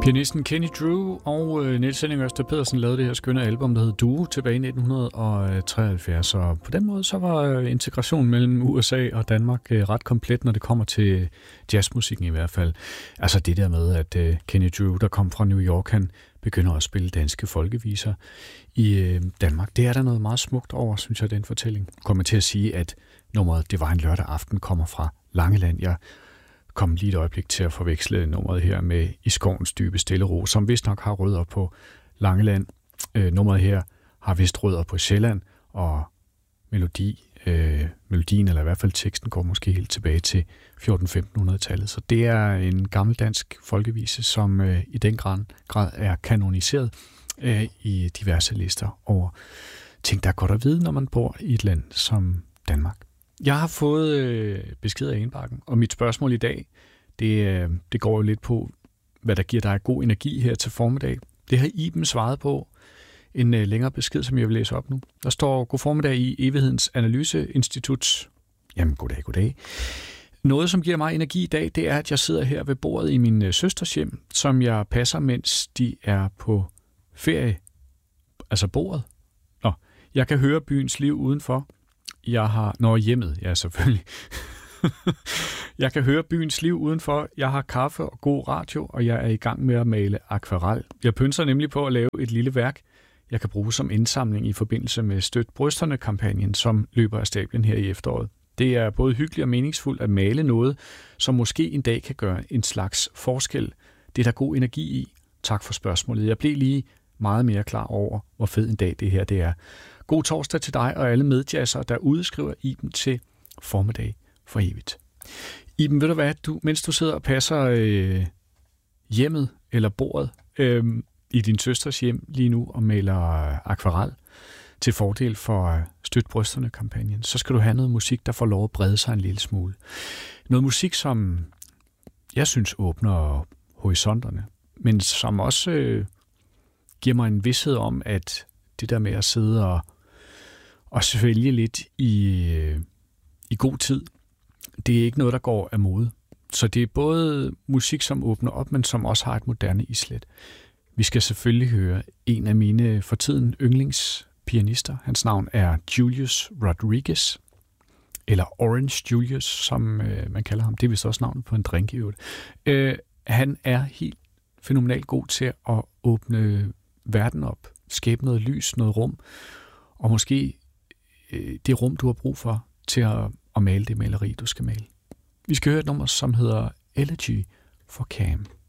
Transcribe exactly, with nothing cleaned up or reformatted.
Pianisten Kenny Drew og øh, Niels Henning Ørsted Pedersen lavede det her skønne album, der hed Duo, tilbage i nitten treoghalvfjerds. Og på den måde så var integrationen mellem U S A og Danmark øh, ret komplet, når det kommer til jazzmusikken i hvert fald. Altså det der med, at øh, Kenny Drew, der kom fra New York, han begynder at spille danske folkeviser i øh, Danmark. Det er der noget meget smukt over, synes jeg, den fortælling. Kommer til at sige, at nummeret Det var en lørdag aften kommer fra Langeland. Jeg kom lige et øjeblik til at forveksle nummeret her med I skovens dybe stille ro, som vist nok har rødder på Langeland. Øh, nummeret her har vist rødder på Sjælland, og melodi, øh, melodien, eller i hvert fald teksten, går måske helt tilbage til fjorten-femten hundrede-tallet. Så det er en gammel dansk folkevise, som øh, i den grad, grad er kanoniseret øh, i diverse lister over ting, der er godt at vide, når man bor i et land som Danmark. Jeg har fået øh, besked af indbakken, og mit spørgsmål i dag, det, øh, det går jo lidt på, hvad der giver dig god energi her til formiddag. Det har Iben svaret på en øh, længere besked, som jeg vil læse op nu. Der står: God formiddag i Evighedens Analyseinstitut. Jamen, goddag, goddag. Noget, som giver mig energi i dag, det er, at jeg sidder her ved bordet i min øh, søsters hjem, som jeg passer, mens de er på ferie. Altså bordet. Nå, jeg kan høre byens liv udenfor. Jeg har... Nå, hjemmet, ja selvfølgelig. Jeg kan høre byens liv udenfor. Jeg har kaffe og god radio, og jeg er i gang med at male akvarel. Jeg pønser nemlig på at lave et lille værk, jeg kan bruge som indsamling i forbindelse med Støt Brysterne-kampagnen, som løber af stablen her i efteråret. Det er både hyggeligt og meningsfuldt at male noget, som måske en dag kan gøre en slags forskel. Det er der god energi i. Tak for spørgsmålet. Jeg blev lige meget mere klar over, hvor fed en dag det her det er. God torsdag til dig og alle medjazzer, der udskriver Iben til formiddag for evigt. Iben, ved du hvad, du, mens du sidder og passer øh, hjemmet eller bordet øh, i din søsters hjem lige nu og maler akvarel til fordel for Støt Brysterne-kampagnen, så skal du have noget musik, der får lov at brede sig en lille smule. Noget musik, som jeg synes åbner horisonterne, men som også øh, giver mig en vished om, at det der med at sidde og, og svælge lidt i, i god tid, det er ikke noget, der går af mode. Så det er både musik, som åbner op, men som også har et moderne islet. Vi skal selvfølgelig høre en af mine for tiden yndlingspianister. Hans navn er Julius Rodriguez, eller Orange Julius, som øh, man kalder ham. Det er vist også navnet på en drink i øvrigt. Øh, han er helt fænomenalt god til at åbne verden op, skabe noget lys, noget rum, og måske øh, det rum, du har brug for til at, at male det maleri, du skal male. Vi skal høre et nummer, som hedder Elegy for Cam.